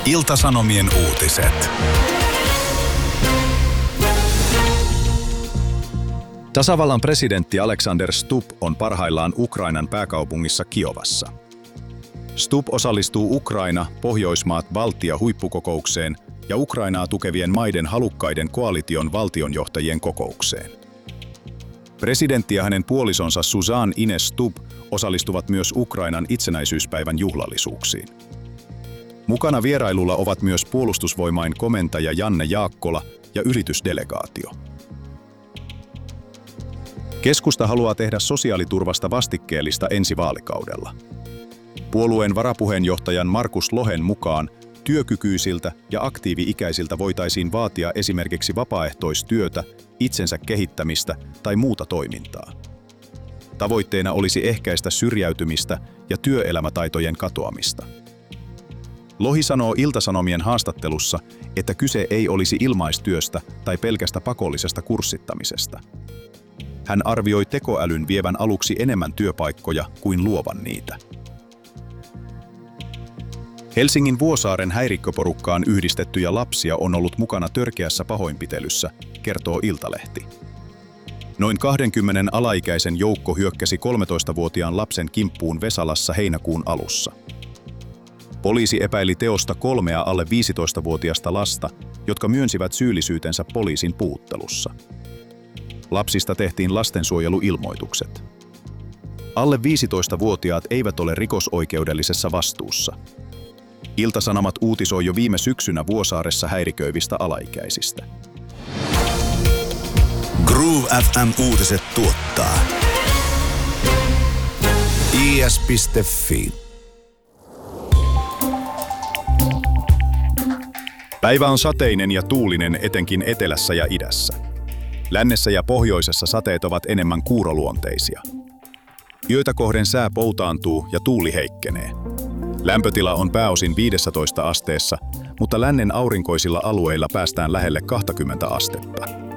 Ilta-Sanomien uutiset. Tasavallan presidentti Alexander Stubb on parhaillaan Ukrainan pääkaupungissa Kiovassa. Stubb osallistuu Ukraina-Pohjoismaat-Baltia-huippukokoukseen ja Ukrainaa tukevien maiden halukkaiden koalition valtionjohtajien kokoukseen. Presidentti ja hänen puolisonsa Suzanne Ines Stubb osallistuvat myös Ukrainan itsenäisyyspäivän juhlallisuuksiin. Mukana vierailulla ovat myös puolustusvoimain komentaja Janne Jaakkola ja yritysdelegaatio. Keskusta haluaa tehdä sosiaaliturvasta vastikkeellista ensi vaalikaudella. Puolueen varapuheenjohtajan Markus Lohen mukaan työkykyisiltä ja aktiivi-ikäisiltä voitaisiin vaatia esimerkiksi vapaaehtoistyötä, itsensä kehittämistä tai muuta toimintaa. Tavoitteena olisi ehkäistä syrjäytymistä ja työelämätaitojen katoamista. Lohi sanoo Ilta-Sanomien haastattelussa, että kyse ei olisi ilmaistyöstä tai pelkästä pakollisesta kurssittamisesta. Hän arvioi tekoälyn vievän aluksi enemmän työpaikkoja kuin luovan niitä. Helsingin Vuosaaren häirikköporukkaan yhdistettyjä lapsia on ollut mukana törkeässä pahoinpitelyssä, kertoo Iltalehti. Noin 20 alaikäisen joukko hyökkäsi 13-vuotiaan lapsen kimppuun Vesalassa heinäkuun alussa. Poliisi epäili teosta 3 alle 15-vuotiasta lasta, jotka myönsivät syyllisyytensä poliisin puhuttelussa. Lapsista tehtiin lastensuojeluilmoitukset. Alle 15-vuotiaat eivät ole rikosoikeudellisessa vastuussa. Ilta-Sanomat uutisoi jo viime syksynä Vuosaaressa häiriköivistä alaikäisistä. Groove FM-uutiset tuottaa is.fi. Päivä on sateinen ja tuulinen etenkin etelässä ja idässä. Lännessä ja pohjoisessa sateet ovat enemmän kuuroluonteisia. Yötä kohden sää poutaantuu ja tuuli heikkenee. Lämpötila on pääosin 15 asteessa, mutta lännen aurinkoisilla alueilla päästään lähelle 20 astetta.